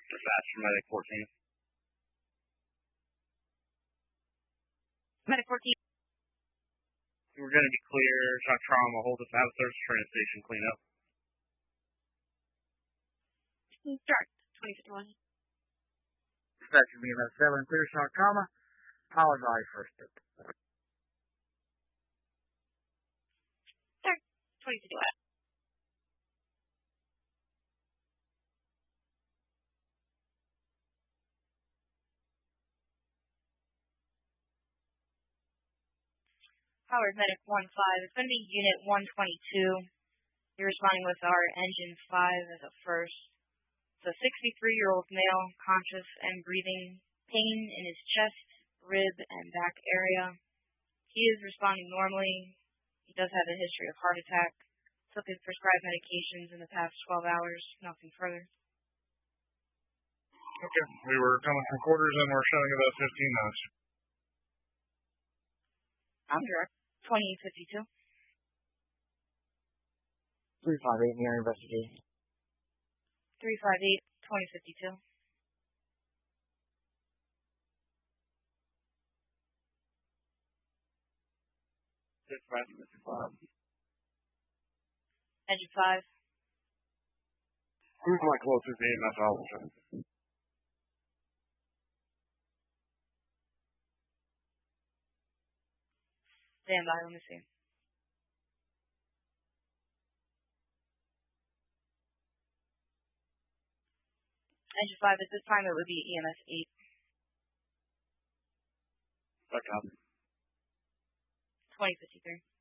Dispatch from Medic 14. Medic 14. We're going to be clear. Shock trauma. Hold us out. Service train station. Clean up. Start. 2051. Dispatch from EMS 7. Clear shock trauma. Howard Valley first. Start. 2051. Howard Medic 15. It's going to be Unit 122. You're responding with our Engine 5 as a first. It's a 63-year-old male, conscious and breathing, pain in his chest, rib, and back area. He is responding normally. He does have a history of heart attack. Took his prescribed medications in the past 12 hours. Nothing further. Okay. We were coming from quarters and we're showing about 15 minutes. I'm direct. 2052. 358 near investigation. 358, 2052. Dispatch Mr. 5. Engine 5. Who's my closest EMS officer? Stand by, let me see. Engine 5, at this time it would be EMS 8. Back up. 2053.